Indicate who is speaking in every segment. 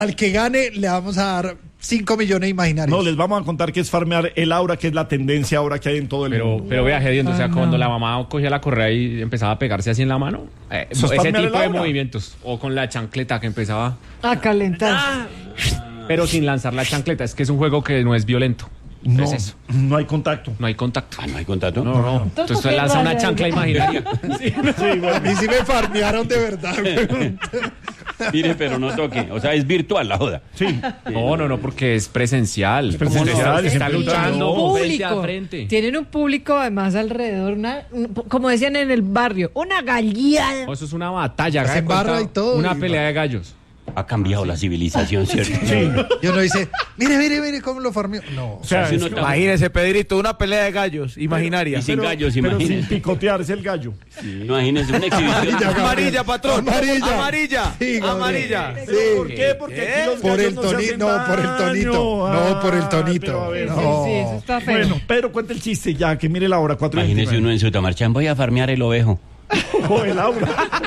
Speaker 1: Al que gane le vamos a dar 5 millones imaginarios.
Speaker 2: No, les vamos a contar qué es farmear el aura, que es la tendencia ahora que hay en todo el mundo.
Speaker 3: Pero vea, Gediondo, o sea, cuando la mamá cogía la correa y empezaba a pegarse así en la mano, ese tipo de movimientos, o con la chancleta que empezaba
Speaker 4: a calentar.
Speaker 3: Pero sin lanzar la chancleta, es que es un juego que no es violento.
Speaker 2: No,
Speaker 3: es eso.
Speaker 2: No hay contacto.
Speaker 3: No hay contacto.
Speaker 5: ¿No hay contacto?
Speaker 3: No. Entonces usted lanza una chancla imaginaria.
Speaker 1: Sí, bueno, a mí sí me farmearon de verdad.
Speaker 5: Mire, pero no toque. O sea, es virtual la joda.
Speaker 2: Sí.
Speaker 3: No, porque es presencial.
Speaker 2: Es presencial.
Speaker 3: Está luchando frente a
Speaker 4: público.
Speaker 3: frente.
Speaker 4: Tienen un público además alrededor, como decían en el barrio, una galliada.
Speaker 3: Eso es una batalla.
Speaker 1: Se embarra y todo.
Speaker 3: Una pelea de gallos.
Speaker 5: Ha cambiado la civilización, ¿cierto?
Speaker 2: Sí.
Speaker 1: Yo no dice, mire cómo lo farmeó. No.
Speaker 2: O sea,
Speaker 5: Si uno
Speaker 6: Imagínese, Pedrito, una pelea de gallos imaginaria.
Speaker 5: Y sin gallos,
Speaker 2: pero
Speaker 5: imagínese.
Speaker 2: sin picotear, es el gallo.
Speaker 5: Imagínese una exhibición.
Speaker 6: Amarilla, patrón.
Speaker 1: Amarilla. Sí,
Speaker 6: amarilla.
Speaker 1: Sí.
Speaker 2: ¿Por qué? Porque aquí los
Speaker 1: Por
Speaker 2: gallos
Speaker 1: el
Speaker 2: no se hacen
Speaker 1: tonito. No, por el tonito.
Speaker 2: daño.
Speaker 1: No, por el
Speaker 2: pero a
Speaker 1: tonito.
Speaker 2: ver,
Speaker 1: No.
Speaker 4: Sí, eso está feo.
Speaker 2: Bueno, Pedro, cuenta el chiste ya, que mire la hora, 4:29.
Speaker 5: Imagínese uno en su tamarchán, voy a farmear el ovejo.
Speaker 2: O el aura.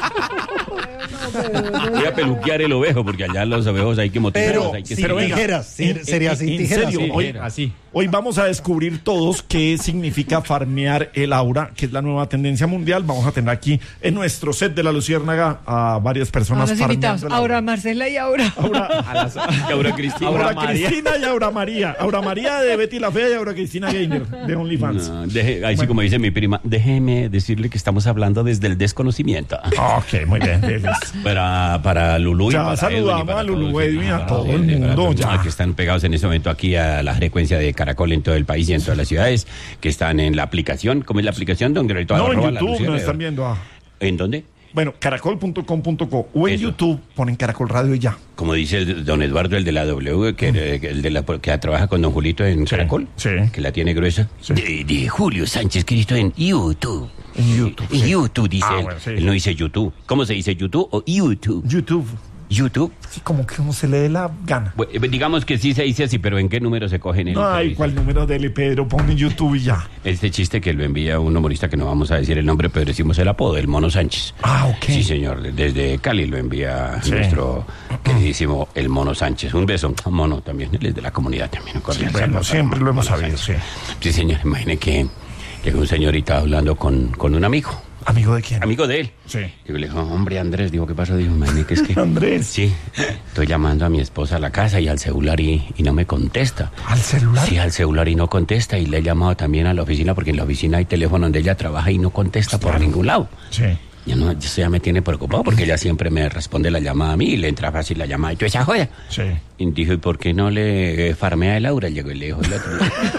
Speaker 5: Voy a peluquear el ovejo, porque allá los ovejos hay que motivarlos.
Speaker 1: Pero
Speaker 5: Hay que
Speaker 1: sin
Speaker 2: Pero venga,
Speaker 1: tijeras. Sería sin
Speaker 2: en
Speaker 1: tijeras.
Speaker 2: serio,
Speaker 1: ¿O?
Speaker 3: Así.
Speaker 2: Hoy vamos a descubrir todos qué significa farmear el aura, que es la nueva tendencia mundial. Vamos a tener aquí en nuestro set de La Luciérnaga a varias personas
Speaker 4: Los invitados,
Speaker 2: farmeando el
Speaker 4: Aura Marcela y Aura.
Speaker 5: Aura Cristina.
Speaker 2: Aura Cristina y Aura María. Aura María de Betty la Fea y Aura Cristina Gamer de OnlyFans.
Speaker 5: No, ahí sí, como dice mi prima, déjeme decirle que estamos hablando desde el desconocimiento.
Speaker 2: Ok, muy bien.
Speaker 5: Para Lulú y
Speaker 2: Ya
Speaker 5: para
Speaker 2: saludamos
Speaker 5: Edwin y para
Speaker 2: a Lulú,
Speaker 5: todos,
Speaker 2: Edwin, a
Speaker 5: para
Speaker 2: todo el
Speaker 5: para
Speaker 2: mundo,
Speaker 5: todos,
Speaker 2: ya.
Speaker 5: que están pegados en este momento aquí a la frecuencia de Caracol en todo el país y en todas las ciudades, que están en la aplicación. ¿Cómo es la aplicación? Donde
Speaker 2: No, en
Speaker 5: la
Speaker 2: YouTube
Speaker 5: Luciérnaga.
Speaker 2: nos están viendo.
Speaker 5: ¿En dónde?
Speaker 2: Bueno, caracol.com.co o en
Speaker 5: Eso.
Speaker 2: YouTube ponen Caracol Radio y ya.
Speaker 5: Como dice don Eduardo, el de la W, que trabaja con don Julito en Caracol,
Speaker 2: sí.
Speaker 5: que la tiene gruesa.
Speaker 2: Sí.
Speaker 5: De Julio Sánchez Cristo en YouTube.
Speaker 2: En YouTube.
Speaker 5: En
Speaker 2: sí.
Speaker 5: YouTube dice él.
Speaker 2: Bueno, sí.
Speaker 5: Él no dice YouTube. ¿Cómo se dice YouTube o YouTube?
Speaker 2: YouTube.
Speaker 5: YouTube.
Speaker 2: Sí, como que uno se le dé la gana.
Speaker 5: Bueno, digamos que sí se dice así, pero ¿en qué número se coge en el
Speaker 2: Ay,
Speaker 5: país?
Speaker 2: ¿cuál número dele, Pedro? Ponga en YouTube y ya.
Speaker 5: Este chiste que lo envía un humorista que no vamos a decir el nombre, pero decimos el apodo, el Mono Sánchez.
Speaker 2: Ah, ok.
Speaker 5: Sí, señor. Desde Cali lo envía
Speaker 2: Sí.
Speaker 5: nuestro queridísimo el Mono Sánchez. Un beso, Mono también, él es de la comunidad también. un cordial
Speaker 2: Bueno,
Speaker 5: saludo
Speaker 2: siempre
Speaker 5: para
Speaker 2: lo hemos
Speaker 5: Mono
Speaker 2: sabido,
Speaker 5: Sánchez. Sí, señor. Imagine que llegó un señor y estaba hablando con un amigo.
Speaker 2: ¿Amigo de quién?
Speaker 5: Amigo de él.
Speaker 2: Sí.
Speaker 5: Y le dijo, hombre, Andrés, digo, ¿qué pasó? Dijo, imagínate que es que...
Speaker 2: Andrés.
Speaker 5: Sí, estoy llamando a mi esposa a la casa y al celular y no me contesta.
Speaker 2: ¿Al celular?
Speaker 5: Sí, al celular y no contesta. Y le he llamado también a la oficina porque en la oficina hay teléfono donde ella trabaja y no contesta por ningún lado.
Speaker 2: Sí.
Speaker 5: Eso ya me tiene preocupado porque ella siempre me responde la llamada a mí y le entra fácil la llamada y toda esa joda.
Speaker 2: Sí.
Speaker 5: Y dijo, ¿y por qué no le farmea el aura? Llegó y le dijo el otro.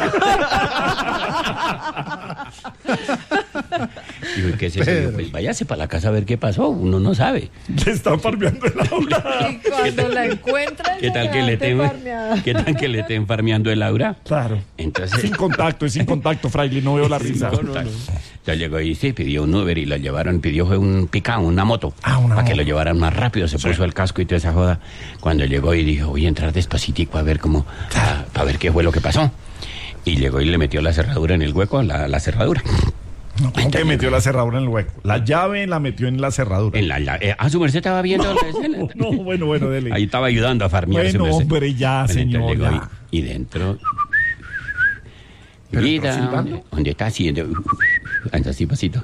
Speaker 5: Dijo, ¿y qué es eso? Dijo, pues váyase para la casa a ver qué pasó, uno no sabe.
Speaker 2: Le están farmeando el aura.
Speaker 4: Y cuando la encuentran,
Speaker 5: ¿Qué tal que le estén farmeando el aura?
Speaker 2: Claro.
Speaker 5: Entonces...
Speaker 2: Sin contacto, es sin contacto, Fraile, no veo la risa.
Speaker 5: Ya llegó y sí, pidió un Uber y lo llevaron, pidió fue un picao, una moto.
Speaker 2: Ah, una
Speaker 5: para que
Speaker 2: moto.
Speaker 5: lo llevaran más rápido, se puso el casco y toda esa joda. Cuando llegó y dijo, voy a entrar despacitico a ver cómo, para ver qué fue lo que pasó. Y llegó y le metió la cerradura en el hueco, la cerradura.
Speaker 2: No, ¿cómo que metió la cerradura en el hueco? La llave la metió en la cerradura.
Speaker 5: Su merced estaba viendo la escena.
Speaker 2: No, bueno, dele.
Speaker 5: Ahí estaba ayudando a farmear su
Speaker 2: Bueno,
Speaker 5: merced.
Speaker 2: hombre, ya,
Speaker 5: Bueno,
Speaker 2: señor,
Speaker 5: entonces llegó
Speaker 2: ya.
Speaker 5: Y dentro...
Speaker 2: ¿Pero
Speaker 5: Mira,
Speaker 2: entró silbando?
Speaker 5: ¿dónde está haciendo? Anda así, pasito.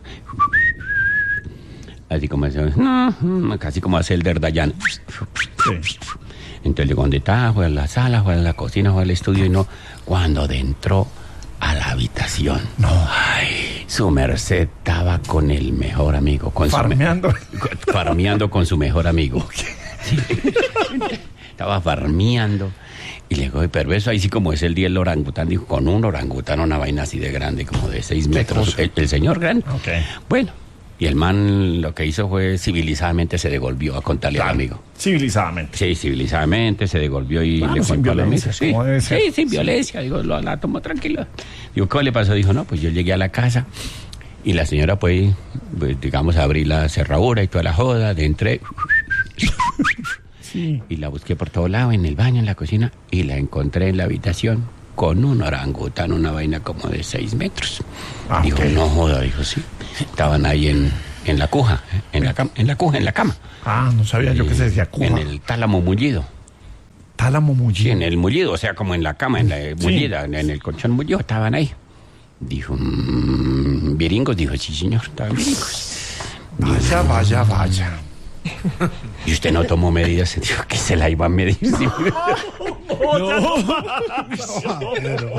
Speaker 5: Así como hace... Casi como hace el Dayan.
Speaker 2: Sí.
Speaker 5: Entonces llegó donde está, fue a la sala, fue a la cocina, fue al estudio y no... Cuando entró a la habitación...
Speaker 2: No.
Speaker 5: Ay, su merced estaba con el mejor amigo.
Speaker 2: Farmeando.
Speaker 5: Farmeando con su mejor amigo. Sí. Estaba farmeando. Y llegó de perverso, ahí sí como es el día del orangután, dijo, con un orangután, una vaina así de grande, como de 6 metros. El señor grande.
Speaker 2: Ok.
Speaker 5: Bueno, y el man lo que hizo fue civilizadamente se devolvió a contarle al amigo.
Speaker 2: Civilizadamente.
Speaker 5: Sí, civilizadamente se devolvió y
Speaker 2: Claro,
Speaker 5: le
Speaker 2: sin
Speaker 5: contó al amigo.
Speaker 2: violencia,
Speaker 5: Sí,
Speaker 2: como debe ser.
Speaker 5: sí, sin violencia. Digo, la tomó tranquilo. Digo, ¿qué le pasó? Dijo, no, pues yo llegué a la casa y la señora pues digamos, abrí la cerradura y toda la joda, entré.
Speaker 2: Sí.
Speaker 5: Y la busqué por todo lado, en el baño, en la cocina, y la encontré en la habitación con un orangután, una vaina como de 6 metros.
Speaker 2: Ah,
Speaker 5: Dijo,
Speaker 2: ok.
Speaker 5: no joda, dijo, sí. Estaban ahí en la cuja, en la cama.
Speaker 2: Ah, no sabía yo que se decía cuja.
Speaker 5: En el tálamo mullido.
Speaker 2: tálamo
Speaker 5: Sí,
Speaker 2: mullido.
Speaker 5: en el mullido, o sea, como en la cama, en la mullida, en el colchón mullido, estaban ahí. Dijo, viringos, dijo, sí, señor, estaban viringos.
Speaker 2: Vaya, vaya, vaya.
Speaker 5: Y usted no tomó medidas, dijo que se la iba a medir. Sí.
Speaker 2: No.